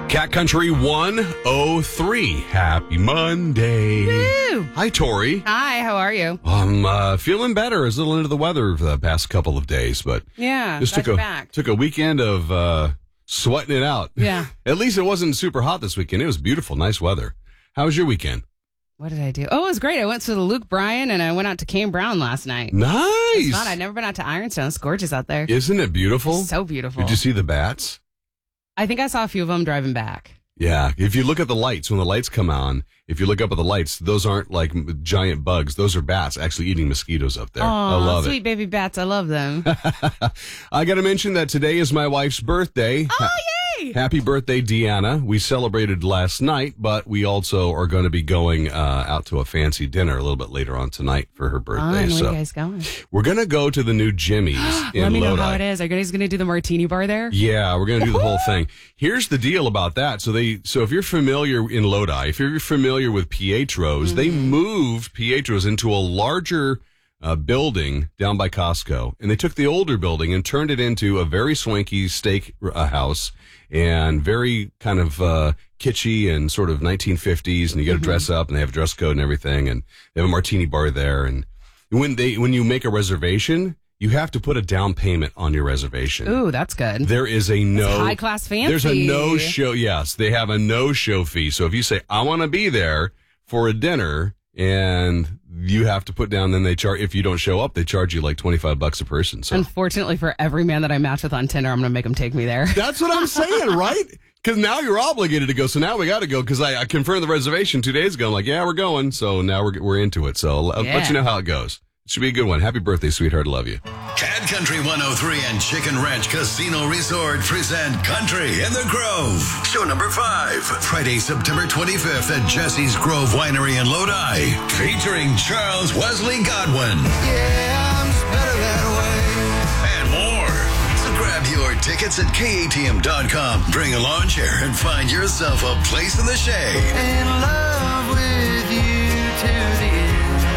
Cat Country 103. Happy Monday. Woo! Hi, Tori. Hi, how are you? I'm feeling better. I was a little into the weather for the past couple of days, but Yeah, just took a weekend of sweating it out. Yeah. At least it wasn't super hot this weekend. It was beautiful, nice weather. How was your weekend? What did I do? Oh, it was great. I went to the Luke Bryan and I went out to Kane Brown last night. Nice. It's fun. I'd never been out to Ironstone. It's gorgeous out there. Isn't it beautiful? So beautiful. Did you see the bats? I think I saw a few of them driving back. Yeah. If you look at the lights, when the lights come on, if you look up at the lights, those aren't like giant bugs. Those are bats actually eating mosquitoes up there. I love sweet baby bats. I love them. I got to mention that today is my wife's birthday. Oh, yay! Happy birthday, Deanna. We celebrated last night, but we also are going to be going out to a fancy dinner a little bit later on tonight for her birthday. Where are So you guys going? we're going to go to the new Jimmy's in Let me know Lodi. how it is. Are you guys going to do the martini bar there? Yeah, we're going to do the whole thing. Here's the deal about that. So if you're familiar in Lodi, if you're familiar with Pietro's, they moved Pietro's into a larger building down by Costco, and they took the older building and turned it into a very swanky steak house and very kind of kitschy and sort of 1950s, and you got to dress up, and they have a dress code and everything, and they have a martini bar there. And when you make a reservation, you have to put a down payment on your reservation. Ooh, that's good. There is high class fancy. There's a no-show. Yes, they have a no-show fee. So if you say, I want to be there for a dinner, and you have to put down, then they charge, if you don't show up, they charge you like $25 a person. So Unfortunately, for every man that I match with on Tinder, I'm going to make him take me there. that's what I'm saying, right? Because now you're obligated to go. So now we got to go, because I confirmed the reservation 2 days ago. I'm like, yeah, we're going. So now we're into it. So I'll let you know how it goes. It should be a good one. Happy birthday, sweetheart. I love you. Cat Country 103 and Chicken Ranch Casino Resort present Country in the Grove. Show number 5. Friday, September 25th at Jesse's Grove Winery in Lodi. Featuring Charles Wesley Godwin. Yeah, I'm just better that way. And more. So grab your tickets at KATM.com. Bring a lawn chair and find yourself a place in the shade. In love with you to the end.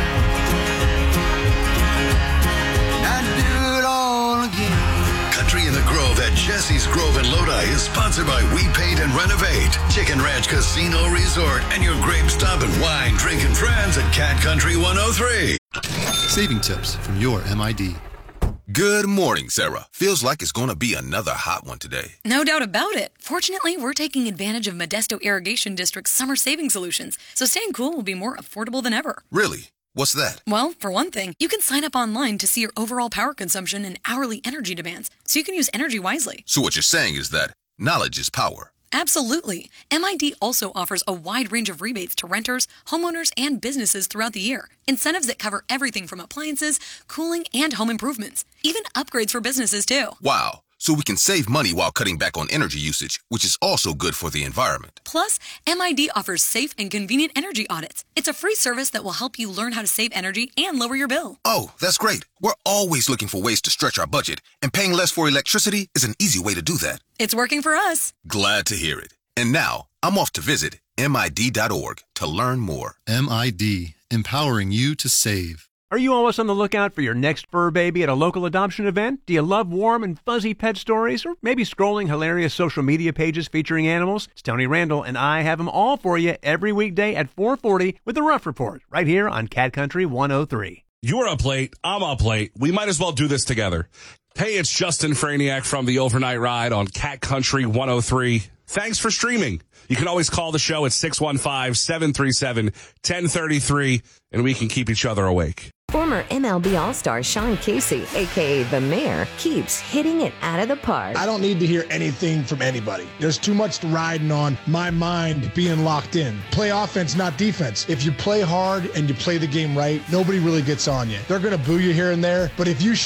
Country in the Grove at Jesse's Grove in Lodi is sponsored by We Paint and Renovate, Chicken Ranch Casino Resort, and your grape stop and wine drinking friends at Cat Country 103. Saving tips from your MID. Good morning, Sarah. Feels like it's going to be another hot one today. No doubt about it. Fortunately, we're taking advantage of Modesto Irrigation District's summer saving solutions, so staying cool will be more affordable than ever. Really? What's that? Well, for one thing, you can sign up online to see your overall power consumption and hourly energy demands, so you can use energy wisely. So what you're saying is that knowledge is power. Absolutely. MID also offers a wide range of rebates to renters, homeowners, and businesses throughout the year. Incentives that cover everything from appliances, cooling, and home improvements. Even upgrades for businesses, too. Wow. So we can save money while cutting back on energy usage, which is also good for the environment. Plus, MID offers safe and convenient energy audits. It's a free service that will help you learn how to save energy and lower your bill. Oh, that's great. We're always looking for ways to stretch our budget, and paying less for electricity is an easy way to do that. It's working for us. Glad to hear it. And now, I'm off to visit MID.org to learn more. MID, empowering you to save. Are you always on the lookout for your next fur baby at a local adoption event? Do you love warm and fuzzy pet stories? Or maybe scrolling hilarious social media pages featuring animals? It's Tony Randall, and I have them all for you every weekday at 4:40 with The Rough Report, right here on Cat Country 103. You're up late. I'm up late. We might as well do this together. Hey, it's Justin Franiak from the Overnight Ride on Cat Country 103. Thanks for streaming. You can always call the show at 615-737-1033, and we can keep each other awake. Former MLB All-Star Sean Casey, a.k.a. The Mayor, keeps hitting it out of the park. I don't need to hear anything from anybody. There's too much riding on my mind being locked in. Play offense, not defense. If you play hard and you play the game right, nobody really gets on you. They're going to boo you here and there, but if you